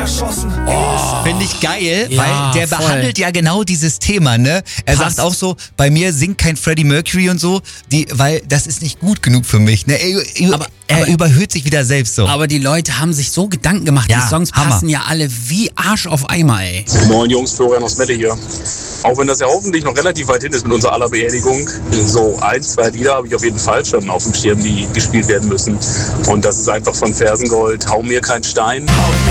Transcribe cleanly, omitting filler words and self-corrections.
Finde ich geil, Ja, weil der voll. behandelt ja genau dieses Thema, ne? Er Passt. sagt auch so, bei mir singt kein Freddie Mercury und so, weil das ist nicht gut genug für mich, ne? Er überhöht sich wieder selbst so. Aber die Leute haben sich so Gedanken gemacht, Ja, die Songs Hammer. passen ja alle wie Arsch auf Eimer, ey. Moin Jungs, Florian aus Mette hier. Auch wenn das ja hoffentlich noch relativ weit hin ist mit unserer aller Beerdigung, so 1, 2 Lieder habe ich auf jeden Fall schon auf dem Schirm, die gespielt werden müssen. Und das ist einfach von Fersengold, Hau mir kein Stein.